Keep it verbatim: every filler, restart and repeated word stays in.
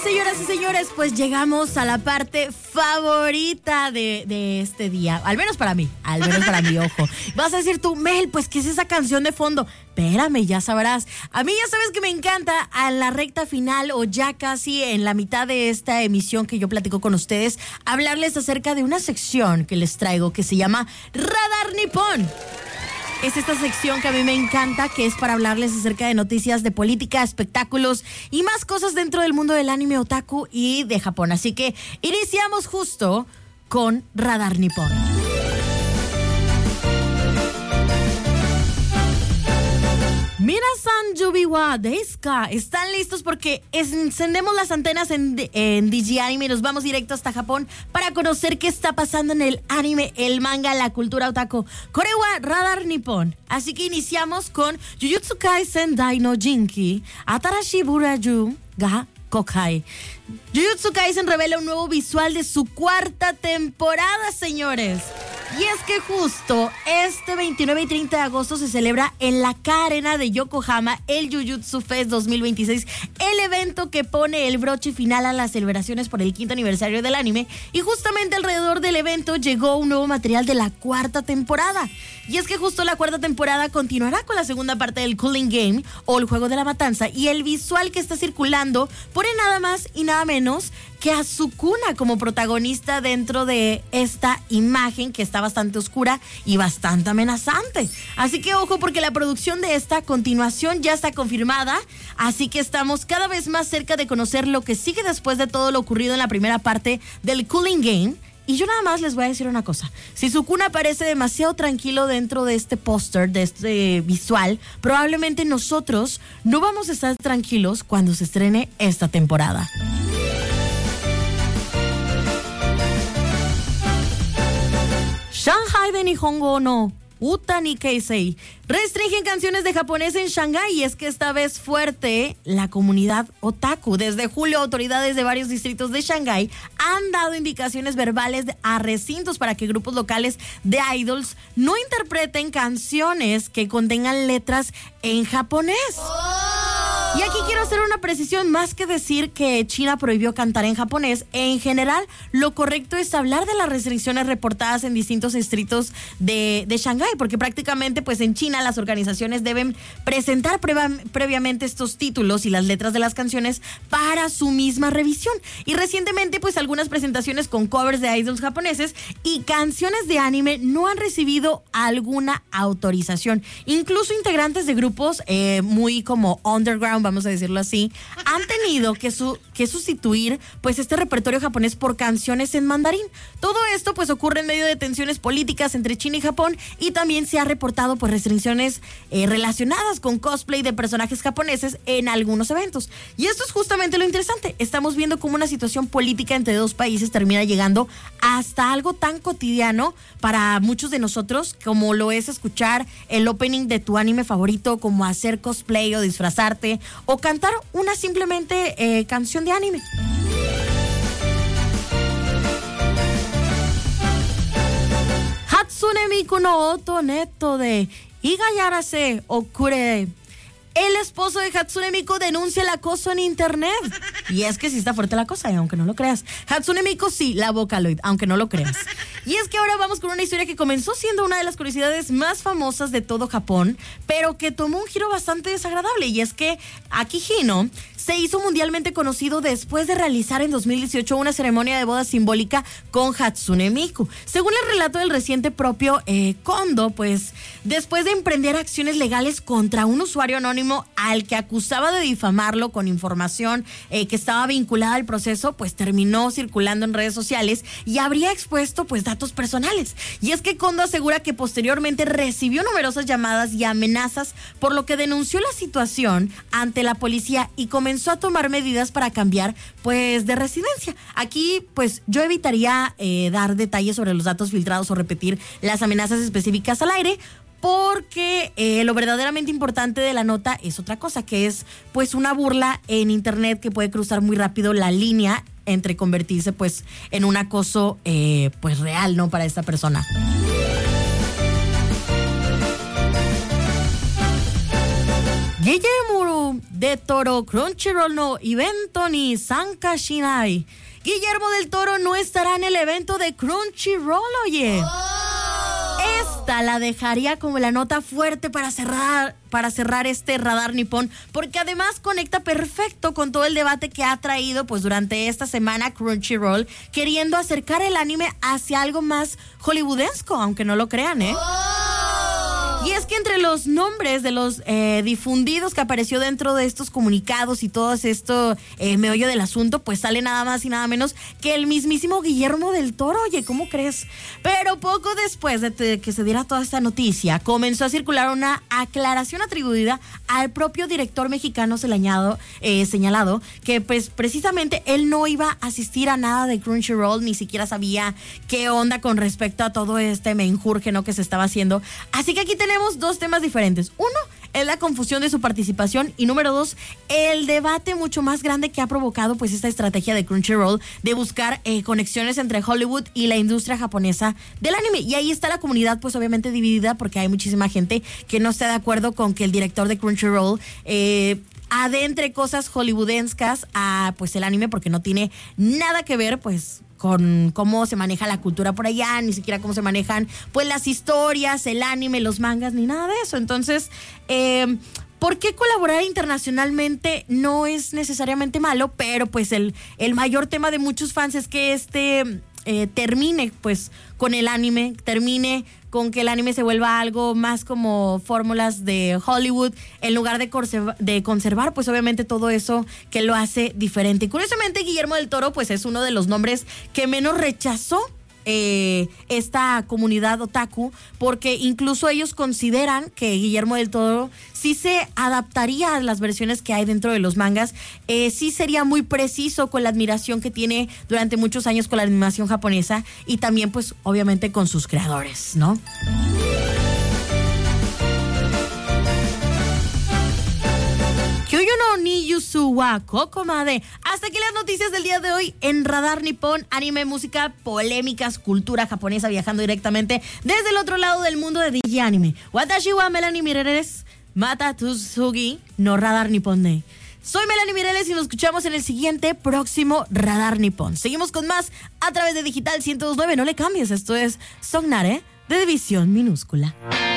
Señoras y señores, pues llegamos a la parte favorita de, de este día. Al menos para mí, al menos para mí, ojo. Vas a decir tú, Mel, pues ¿qué es esa canción de fondo? Espérame, ya sabrás. A mí ya sabes que me encanta a la recta final o ya casi en la mitad de esta emisión que yo platico con ustedes, hablarles acerca de una sección que les traigo que se llama Radar Nippon. Es esta sección que a mí me encanta, que es para hablarles acerca de noticias de política, espectáculos y más cosas dentro del mundo del anime otaku y de Japón. Así que iniciamos justo con Radar Nippon. Minasan yubi wa desu ka. ¿Están listos? Porque encendemos las antenas en, en D J Anime y nos vamos directo hasta Japón para conocer qué está pasando en el anime, el manga, la cultura otaku. Kore wa Radar Nippon. Así que iniciamos con Jujutsu Kaisen Dai no Jinki Atarashi Buraju ga Kokai. Jujutsu Kaisen revela un nuevo visual de su cuarta temporada, señores. Y es que justo este veintinueve y treinta de agosto se celebra en la K Arena de Yokohama el Jujutsu Fest dos mil veintiséis, el evento que pone el broche final a las celebraciones por el quinto aniversario del anime. Y justamente alrededor del evento llegó un nuevo material de la cuarta temporada. Y es que justo la cuarta temporada continuará con la segunda parte del Cooling Game o el juego de la matanza. Y el visual que está circulando pone nada más y nada menos que a Sukuna como protagonista dentro de esta imagen que está bastante oscura y bastante amenazante. Así que ojo, porque la producción de esta continuación ya está confirmada, así que estamos cada vez más cerca de conocer lo que sigue después de todo lo ocurrido en la primera parte del Cooling Game. Y yo nada más les voy a decir una cosa. Si Sukuna parece demasiado tranquilo dentro de este póster, de este visual, probablemente nosotros no vamos a estar tranquilos cuando se estrene esta temporada. Shanghai de Nihongo no Uta ni Keisei. Restringen canciones de japonés en Shanghái y es que esta vez fuerte la comunidad otaku. Desde julio, autoridades de varios distritos de Shanghái han dado indicaciones verbales a recintos para que grupos locales de idols no interpreten canciones que contengan letras en japonés. Y aquí quiero hacer una precisión, más que decir que China prohibió cantar en japonés. En general, lo correcto es hablar de las restricciones reportadas en distintos distritos de, de Shanghái, porque prácticamente pues en China las organizaciones deben presentar preva- previamente estos títulos y las letras de las canciones para su misma revisión. Y recientemente pues algunas presentaciones con covers de idols japoneses y canciones de anime no han recibido alguna autorización. Incluso integrantes de grupos eh, muy como underground, vamos a decirlo así, han tenido que, su, que sustituir pues este repertorio japonés por canciones en mandarín. Todo esto pues ocurre en medio de tensiones políticas entre China y Japón, y también se ha reportado pues restricciones eh, relacionadas con cosplay de personajes japoneses en algunos eventos. Y esto es justamente lo interesante. Estamos viendo cómo una situación política entre dos países termina llegando hasta algo tan cotidiano para muchos de nosotros como lo es escuchar el opening de tu anime favorito, como hacer cosplay o disfrazarte o cantar una simplemente eh, canción de anime. Hatsune Miku no oto neto de Higayarase okure. El esposo de Hatsune Miku denuncia el acoso en internet. Y es que sí está fuerte la cosa, aunque no lo creas. Hatsune Miku sí, la Vocaloid, aunque no lo creas. Y es que ahora vamos con una historia que comenzó siendo una de las curiosidades más famosas de todo Japón, pero que tomó un giro bastante desagradable. Y es que Akihino se hizo mundialmente conocido después de realizar en dos mil dieciocho una ceremonia de boda simbólica con Hatsune Miku. Según el relato del reciente propio eh, Kondo, pues después de emprender acciones legales contra un usuario anónimo al que acusaba de difamarlo con información eh, que estaba vinculada al proceso, pues terminó circulando en redes sociales y habría expuesto pues datos personales. Y es que Kondo asegura que posteriormente recibió numerosas llamadas y amenazas, por lo que denunció la situación ante la policía y comenzó comenzó a tomar medidas para cambiar pues de residencia. Aquí pues yo evitaría eh, dar detalles sobre los datos filtrados o repetir las amenazas específicas al aire, porque eh, lo verdaderamente importante de la nota es otra cosa, que es pues una burla en internet que puede cruzar muy rápido la línea entre convertirse pues en un acoso eh, pues real, ¿no?, para esta persona. Guillermo de Toro Crunchyroll no evento ni Sanka Shinai. Guillermo del Toro no estará en el evento de Crunchyroll, oye. Esta la dejaría como la nota fuerte para cerrar, para cerrar este Radar Nippon, porque además conecta perfecto con todo el debate que ha traído pues durante esta semana Crunchyroll, queriendo acercar el anime hacia algo más hollywoodesco, aunque no lo crean, ¿eh? Y es que entre los nombres de los eh, difundidos que apareció dentro de estos comunicados y todo esto eh, meollo del asunto, pues sale nada más y nada menos que el mismísimo Guillermo del Toro. Oye, ¿cómo crees? Pero poco después de que se diera toda esta noticia, comenzó a circular una aclaración atribuida al propio director mexicano señalado, eh, señalado que pues precisamente él no iba a asistir a nada de Crunchyroll, ni siquiera sabía qué onda con respecto a todo este menjurje, ¿no?, que se estaba haciendo. Así que aquí tenemos Tenemos dos temas diferentes. Uno es la confusión de su participación y número dos, el debate mucho más grande que ha provocado pues esta estrategia de Crunchyroll de buscar eh, conexiones entre Hollywood y la industria japonesa del anime. Y ahí está la comunidad pues obviamente dividida porque hay muchísima gente que no está de acuerdo con que el director de Crunchyroll eh, adentre cosas hollywoodenscas a pues el anime, porque no tiene nada que ver pues con cómo se maneja la cultura por allá, ni siquiera cómo se manejan pues las historias, el anime, los mangas, ni nada de eso. Entonces, eh, ¿por qué colaborar internacionalmente no es necesariamente malo? Pero pues el, el mayor tema de muchos fans es que este eh, termine pues con el anime, termine con que el anime se vuelva algo más como fórmulas de Hollywood, en lugar de, conserva, de conservar, pues obviamente todo eso que lo hace diferente. Y curiosamente, Guillermo del Toro, pues es uno de los nombres que menos rechazó eh, esta comunidad otaku, porque incluso ellos consideran que Guillermo del Toro sí se adaptaría a las versiones que hay dentro de los mangas, eh, sí sería muy preciso con la admiración que tiene durante muchos años con la animación japonesa y también pues obviamente con sus creadores, ¿no? Kyuyu no ni yusu wa kokomade. Hasta aquí las noticias del día de hoy en Radar Nippon, anime, música, polémicas, cultura japonesa, viajando directamente desde el otro lado del mundo de D J Anime. Watashi wa Melanie Mireles, mata tsugi no Radar Nippon ne. Soy Melanie Mireles y nos escuchamos en el siguiente próximo Radar Nippon. Seguimos con más a través de Digital ciento dos punto nueve. No le cambies, esto es Songnare de División Minúscula.